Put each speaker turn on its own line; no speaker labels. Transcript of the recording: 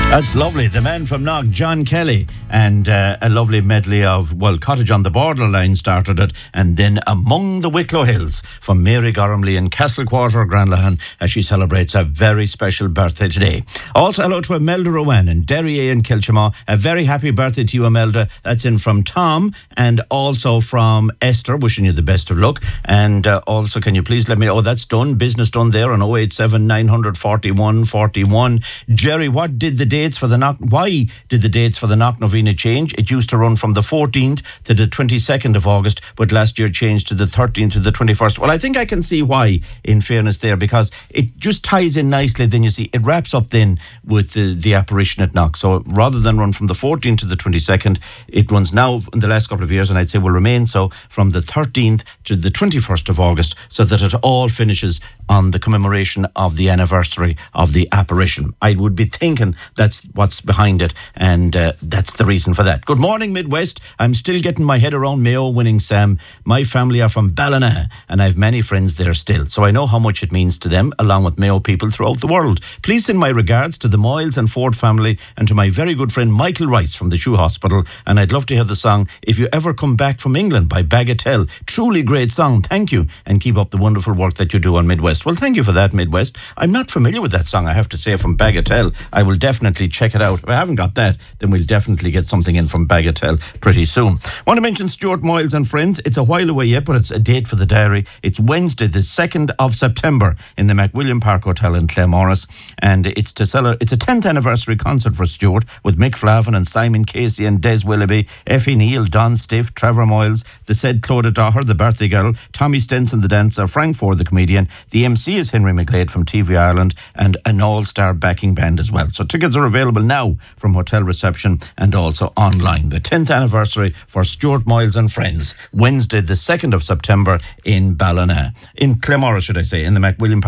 That's lovely. The man from Knock, John Kelly, and a lovely medley of, well, Cottage on the Borderline started it, and then Among the Wicklow Hills from Mary Gormley in Castlequarter, Granlahan, as she celebrates a very special birthday today. Also, hello to Imelda Rowan in Derry in Kilchamaw. A very happy birthday to you, Imelda. That's in from Tom and also from Esther, wishing you the best of luck. And also, can you please let me, that's done, business done there on 087 941 41. Jerry, what did the dates for the Knock? Why did the dates for the Knock Novena change? It used to run from the 14th to the 22nd of August, but last year changed to the 13th to the 21st. Well, I think I can see why, in fairness there, because it just ties in nicely. Then you see, it wraps up then with the apparition at Knock. So rather than run from the 14th to the 22nd, it runs now in the last couple of years, and I'd say will remain so, from the 13th to the 21st of August, so that it all finishes on the commemoration of the anniversary of the apparition. I would be thinking that's what's behind it, and that's the reason for that. Good morning, Midwest. I'm still getting my head around Mayo winning, Sam. My family are from Ballina, and I have many friends there still, so I know how much it means to them, along with Mayo people throughout the world. Please send my regards to the Moyles and Ford family, and to my very good friend Michael Rice from the Shoe Hospital, and I'd love to hear the song If You Ever Come Back from England by Bagatelle. Truly great song. Thank you, and keep up the wonderful work that you do on Midwest. Well, thank you for that, Midwest. I'm not familiar with that song, I have to say, from Bagatelle. I will definitely check it out. If I haven't got that, then we'll definitely get something in from Bagatelle pretty soon. Want to mention Stuart Moyles and Friends. It's a while away yet, but it's a date for the diary. It's Wednesday, the 2nd of September in the McWilliam Park Hotel in Claremorris, and it's a 10th anniversary concert for Stuart with Mick Flavin and Simon Casey and Des Willoughby, Effie Neal, Don Stiff, Trevor Moyles, the said Clodagh Daher, the birthday girl, Tommy Stenson, the dancer, Frank Ford, the comedian. The MC is Henry McGlade from TV Ireland, and an all-star backing band as well. So tickets are available now from hotel reception and also online. The 10th anniversary for Stuart Moyles and Friends, Wednesday the 2nd of September in Ballina, in Claremorris, should I say, in the McWilliam Park